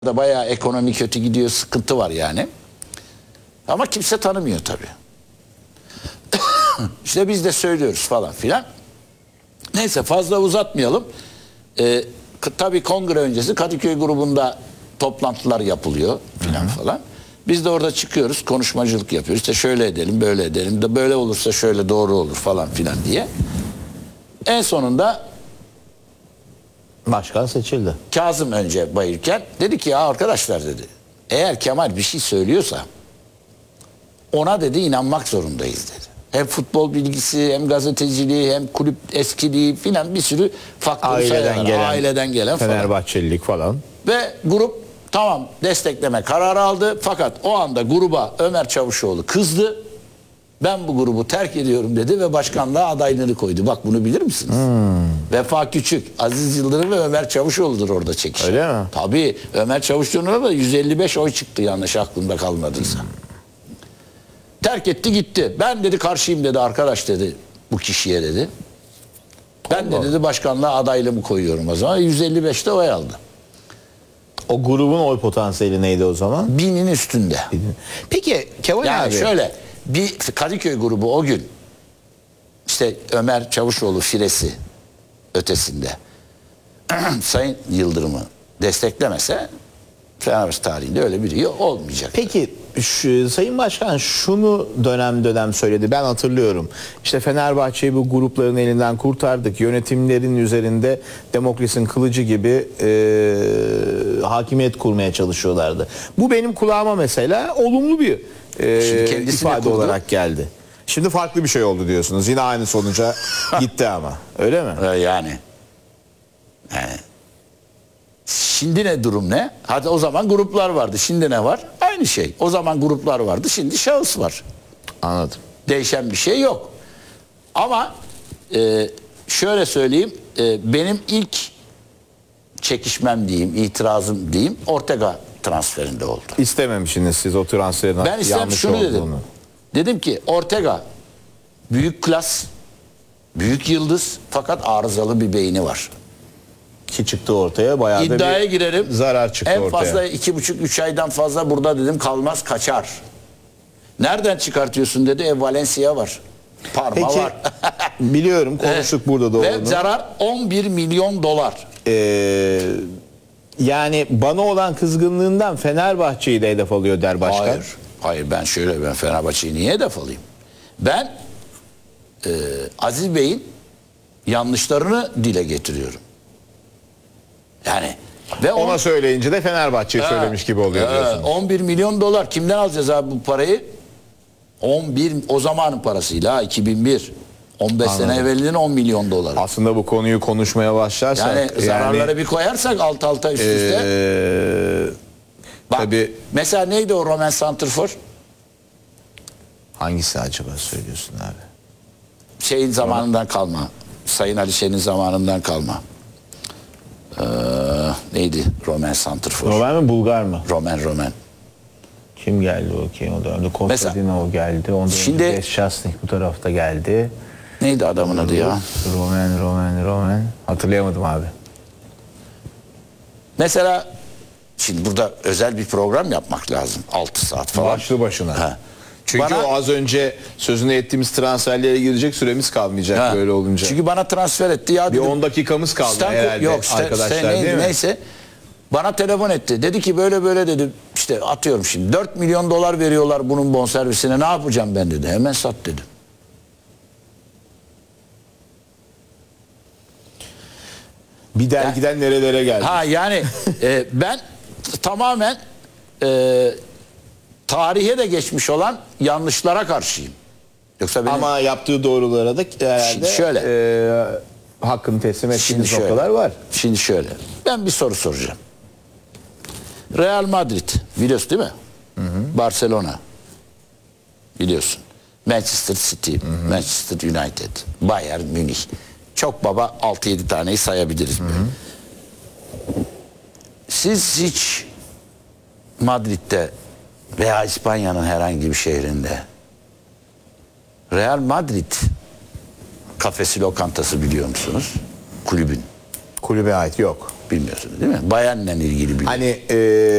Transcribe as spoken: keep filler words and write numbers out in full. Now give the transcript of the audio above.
da bayağı ekonomi kötü gidiyor, sıkıntı var yani. Ama kimse tanımıyor tabii. İşte biz de söylüyoruz falan filan. Neyse fazla uzatmayalım. Ee, tabii kongre öncesi Kadıköy grubunda toplantılar yapılıyor filan falan. Biz de orada çıkıyoruz, konuşmacılık yapıyoruz. İşte şöyle edelim, böyle edelim de böyle olursa şöyle doğru olur falan filan diye. En sonunda başkan seçildi. Kazım önce bayırken dedi ki ya arkadaşlar dedi, eğer Kemal bir şey söylüyorsa ona dedi inanmak zorundayız dedi. Hem futbol bilgisi, hem gazeteciliği, hem kulüp eskiliği filan bir sürü faktör Aileden sayarlar. gelen, Aileden gelen falan. Fenerbahçelilik falan. Ve grup tamam destekleme kararı aldı. Fakat o anda gruba Ömer Çavuşoğlu kızdı. Ben bu grubu terk ediyorum dedi ve başkanlığa adaylığını koydu. Bak bunu bilir misiniz? Hmm. Vefa Küçük, Aziz Yıldırım ve Ömer Çavuşoğlu'dur orada çekişen. Öyle mi? Tabii Ömer Çavuşoğlu'na da yüz elli beş oy çıktı yanlış aklımda kalmadıysa. Hmm. Terk etti gitti. Ben dedi karşıyım dedi arkadaş dedi bu kişiye dedi. Ben Allah. de dedi başkanlığa adaylığımı koyuyorum o zaman. yüz elli beşte oy aldı. O grubun oy potansiyeli neydi o zaman? Binin üstünde. Peki Kemal yani abi. şöyle bir Kadıköy grubu o gün işte Ömer Çavuşoğlu firesi ötesinde Sayın Yıldırım'ı desteklemese Fenerbahçe tarihinde öyle biri olmayacak. Peki şu, Sayın Başkan şunu dönem dönem söyledi. Ben hatırlıyorum. İşte Fenerbahçe'yi bu grupların elinden kurtardık. Yönetimlerin üzerinde Demokrasinin kılıcı gibi e, hakimiyet kurmaya çalışıyorlardı. Bu benim kulağıma mesela olumlu bir e, ifade kurdu. olarak geldi. Şimdi farklı bir şey oldu diyorsunuz. Yine aynı sonuca gitti ama. Öyle mi? Yani. Yani. Şimdi ne durum ne? Hadi o zaman gruplar vardı. Şimdi ne var? Aynı şey. O zaman gruplar vardı. Şimdi şahıs var. Anladım. Değişen bir şey yok. Ama e, şöyle söyleyeyim. E, benim ilk çekişmem diyeyim, itirazım diyeyim Ortega transferinde oldu. İstememişsiniz siz o transferin ben istem şunu olduğunu. dedim. Dedim ki Ortega büyük klas, büyük yıldız fakat arızalı bir beyni var. Ki çıktı ortaya bayağı İddiaya da bir girerim. Zarar çıktı en ortaya. En fazla iki buçuk üç aydan fazla burada dedim kalmaz kaçar. Nereden çıkartıyorsun dedi. E Valencia var. Parma Peki, var. biliyorum konuştuk burada da Ve onu. zarar on bir milyon dolar. Ee, yani bana olan kızgınlığından Fenerbahçe'yi de hedef alıyor der başkan. Hayır. Hayır ben şöyle ben Fenerbahçe'yi niye hedef alayım? Ben e, Aziz Bey'in yanlışlarını dile getiriyorum. Yani ve ona on, söyleyince de Fenerbahçe'yi söylemiş gibi oluyor e, diyorsunuz. on bir milyon dolar kimden alacağız abi bu parayı? on bir o zamanın parasıyla iki bin bir on beş Anladım. sene evvelinin on milyon doları. Aslında bu konuyu konuşmaya başlarsak Yani, yani zararları bir koyarsak alt alta üst üste. Ee, Bak, tabii, mesela neydi o Roman Santrfor? hangisi acaba söylüyorsun abi? Şeyin zamanından kalma. Sayın Ali Şen'in zamanından kalma. Ee, neydi Roman Santrfor? Roman mı Bulgar mı? Roman Roman. Kim geldi o ki? O dönemde Konstantinov geldi. Ondan şimdi önce Şasnik bu tarafta geldi. Neydi adamın adı ya? Roman, Roman, Roman. Hatırlayamadım abi. Mesela şimdi burada özel bir program yapmak lazım. altı saat falan. Başlı başına. Ha. Çünkü Bana, o az önce sözünü ettiğimiz transferlere girecek süremiz kalmayacak ha, böyle olunca. Çünkü bana transfer etti ya. Bir dedim, on dakikamız kaldı Stanko, herhalde yok, işte, arkadaşlar işte, neydi, değil mi? Neyse. Bana telefon etti. Dedi ki böyle böyle dedi. İşte atıyorum şimdi. dört milyon dolar veriyorlar bunun bonservisine. Ne yapacağım ben dedi. Hemen sat dedim. Bir dergiden yani, nerelere geldi? Ha yani e, ben tamamen e, tarihe de geçmiş olan yanlışlara karşıyım. Yoksa benim, ama yaptığı doğrulara da herhalde şöyle, e, hakkını teslim ettiğiniz noktalar var. Şimdi şöyle. Ben bir soru soracağım. Real Madrid biliyorsun değil mi? Hı hı. Barcelona biliyorsun. Manchester City, hı hı. Manchester United, Bayern Münih. Çok baba altı yedi taneyi sayabiliriz. Hı hı. Siz hiç Madrid'de veya İspanya'nın herhangi bir şehrinde Real Madrid kafesi lokantası biliyor musunuz? Kulübün. Kulübe ait yok. bilmiyorsunuz değil mi? Bayern'le ilgili bir Hani e,